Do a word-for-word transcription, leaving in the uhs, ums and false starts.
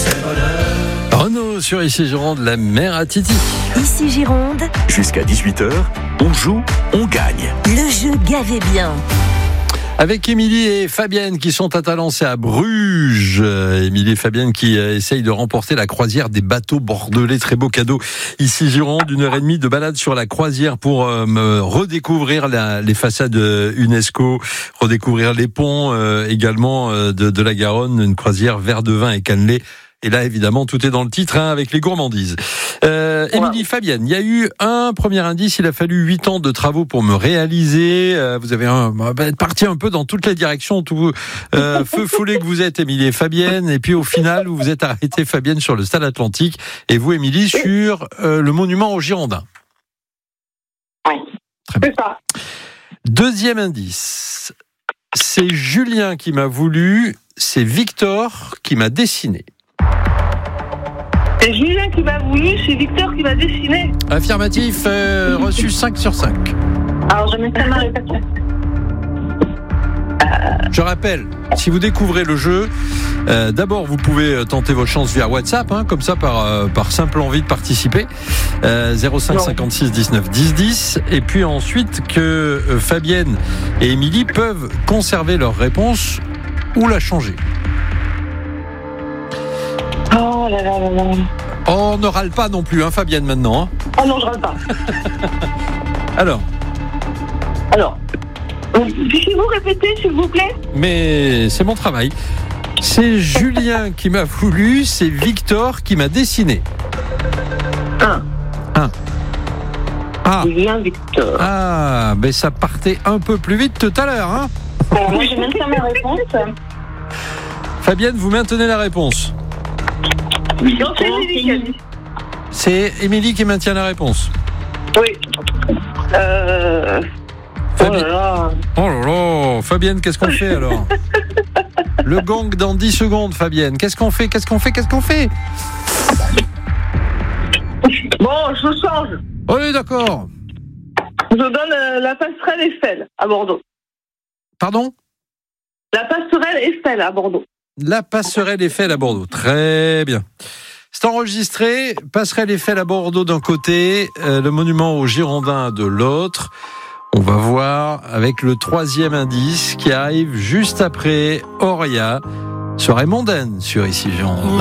Renaud sur Ici Gironde, la mer à Titi. Ici Gironde, Jusqu'à dix-huit heures, on joue, on gagne. le jeu Gavez bien. Avec Émilie et Fabienne qui sont à Talence et à Bruges. Euh, Émilie et Fabienne qui euh, essayent de remporter la croisière des bateaux bordelais. Très beau cadeau. Ici Gironde, une heure et demie de balade sur la croisière pour euh, me redécouvrir la, les façades UNESCO, redécouvrir les ponts euh, également euh, de, de la Garonne. Une croisière verre de vin et cannelé. Et là, évidemment, tout est dans le titre, hein, avec les gourmandises. Euh, Émilie, Fabienne, il y a eu un premier indice. Il a fallu huit ans de travaux pour me réaliser. Euh, vous avez un, bah, parti un peu dans toutes les directions, tout euh, feu follet que vous êtes, Émilie et Fabienne. Et puis au final, vous vous êtes arrêté, Fabienne, sur le stade Atlantique, et vous, Émilie, sur euh, le monument aux Girondins. Oui, c'est ça. Deuxième indice. C'est Julien qui m'a voulu. C'est Victor qui m'a dessiné. C'est Julien qui m'a voulu, c'est Victor qui m'a dessiné. Affirmatif, euh, reçu cinq sur cinq. Alors je mets ça dans les papiers. Je rappelle, si vous découvrez le jeu, euh, d'abord vous pouvez tenter votre chance via WhatsApp, hein, comme ça par, euh, par simple envie de participer, euh, zéro cinq cinquante-six dix-neuf dix dix, et puis ensuite que euh, Fabienne et Émilie peuvent conserver leur réponse ou la changer. Oh là là là là. Oh, on ne râle pas non plus, hein, Fabienne, maintenant. Hein. Oh non, je râle pas. Alors, Alors, puis-vous répéter, s'il vous plaît? mais c'est mon travail. C'est Julien qui m'a voulu, c'est Victor qui m'a dessiné. Un. Un. Ah, Julien Victor. ah, mais ça partait un peu plus vite tout à l'heure, hein. Bon, moi, j'ai même fait ma réponse. Fabienne, vous maintenez la réponse. Non, c'est Émilie qui a dit. C'est Émilie qui maintient la réponse. Oui. Euh... Oh Fabi- là là. Oh là là, Fabienne, qu'est-ce qu'on fait alors? Le gang dans dix secondes, Fabienne. Qu'est-ce qu'on fait? Qu'est-ce qu'on fait? Qu'est-ce qu'on fait? Bon, je change. Oui, d'accord. Je donne euh, la passerelle Eiffel à Bordeaux. Pardon? La passerelle Eiffel à Bordeaux. La passerelle Eiffel à Bordeaux. Très bien. C'est enregistré. Passerelle Eiffel à Bordeaux d'un côté, euh, le monument aux Girondins de l'autre. On va voir avec le troisième indice qui arrive juste après Auria, soirée mondaine sur Ici Gironde.